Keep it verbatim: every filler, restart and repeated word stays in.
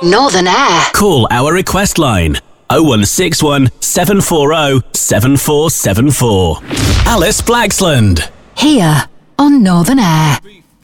Northern Air. Call our request line oh one six one, seven four oh, seven four seven four. Alice Blaxland. Here on Northern Air.